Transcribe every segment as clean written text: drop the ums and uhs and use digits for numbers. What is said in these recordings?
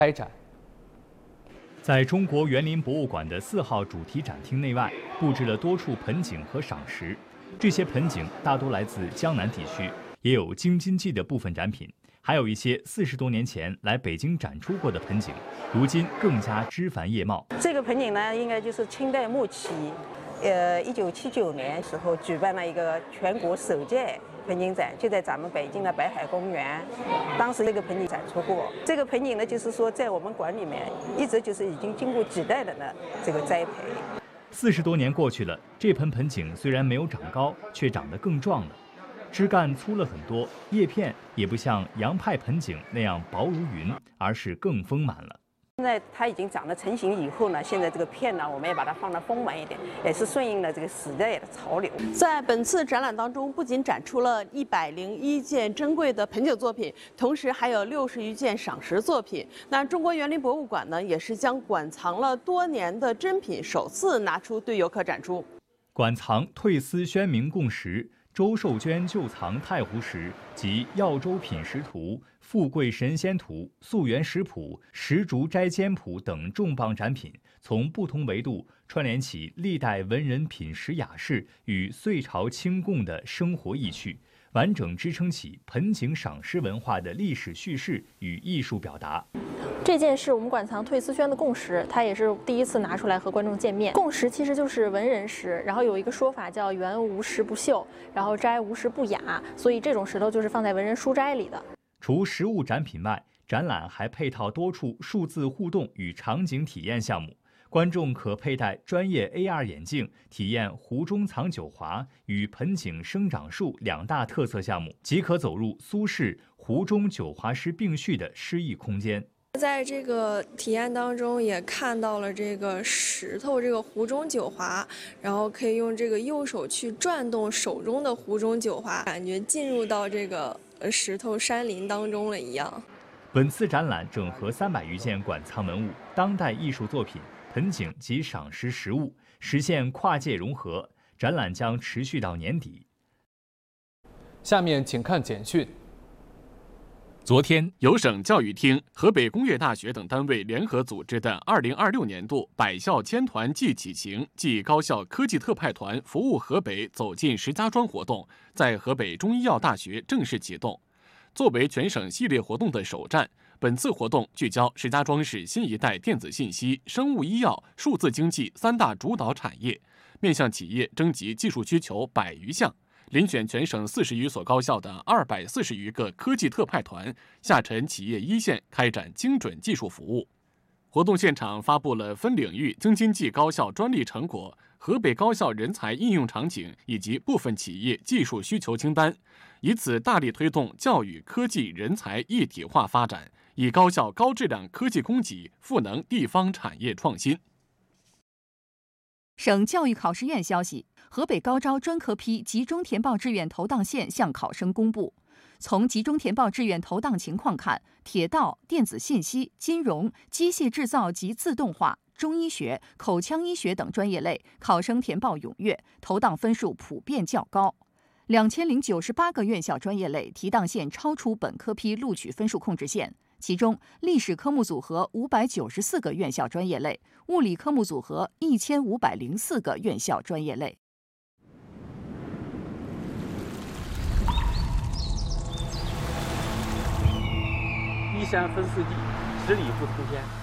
开展。 在中国园林博物馆的4号主题展厅内外，布置了多处盆景和赏石。这些盆景大多来自江南地区，也有京津冀的部分展品，还有一些40多年前来北京展出过的盆景，如今更加枝繁叶茂。 这个盆景呢，应该就是清代末期，1979年时候举办了一个全国首届盆景展，就在咱们北京的北海公园。当时这个盆景展出过。这个盆景呢，就是说在我们馆里面一直就是已经经过几代人的这个栽培。 40多年过去了，这盆景虽然没有长高，却长得更壮了。枝干粗了很多，叶片也不像洋派盆景那样薄如云，而是更丰满了。 现在它已经长得成型以后呢，现在这个片呢，我们也把它放得丰满一点，也是顺应了这个时代的潮流。 在本次展览当中，不仅展出了101件珍贵的盆景作品，同时还有60余件赏石作品。那中国园林博物馆呢，也是将馆藏了多年的珍品首次拿出对游客展出。 馆藏退思宣明贡石、周寿娟旧藏太湖石及耀州品石图、富贵神仙图、溯源石谱、石竹斋笺谱等重磅展品，从不同维度串联起历代文人品石雅士与隋朝清贡的生活意趣，完整支撑起盆景赏石文化的历史叙事与艺术表达。 这件是我们馆藏退思轩的贡石，它也是第一次拿出来和观众见面。贡石其实就是文人石，然后有一个说法叫园无石不秀，然后斋无石不雅，所以这种石头就是放在文人书斋里的。 除实物展品外，展览还配套多处数字互动与场景体验项目，观众可佩戴专业 AR 眼镜，体验湖中藏九华与盆景生长树2大特色项目，即可走入苏轼湖中九华诗并序的诗意空间。 在这个体验当中，也看到了这个石头，这个湖中九华，然后可以用这个右手去转动手中的湖中九华，感觉进入到这个石头山林当中了一样。 本次展览整合300余件馆藏文物、当代艺术作品、盆景及赏石实物，实现跨界融合。展览将持续到年底。 下面请看简讯。 昨天，由省教育厅、河北工业大学等单位联合组织的2026年度百校千团暨启行暨高校科技特派团服务河北走进石家庄活动，在河北中医药大学正式启动。作为全省系列活动的首站，本次活动聚焦石家庄市新一代电子信息、生物医药、数字经济3大主导产业，面向企业征集技术需求100余项。遴选全省40余所高校的240余个科技特派团，下沉企业一线，开展精准技术服务。活动现场发布了分领域京津冀高校专利成果、河北高校人才应用场景以及部分企业技术需求清单，以此大力推动教育、科技、人才一体化发展，以高校高质量科技供给赋能地方产业创新。 省教育考试院消息，河北高招专科批集中填报志愿投档线向考生公布。从集中填报志愿投档情况看，铁道、电子信息、金融、机械制造及自动化、中医学、口腔医学等专业类考生填报踊跃，投档分数普遍较高。2098个院校专业类提档线超出本科批录取分数控制线。其中，历史科目组合594个院校专业类，物理科目组合1504个院校专业类。 依山分四季，十里不同天。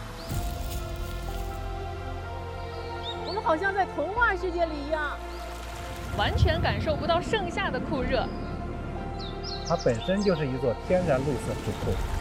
我们好像在童话世界里一样，完全感受不到盛夏的酷热。 它本身就是一座天然绿色水库。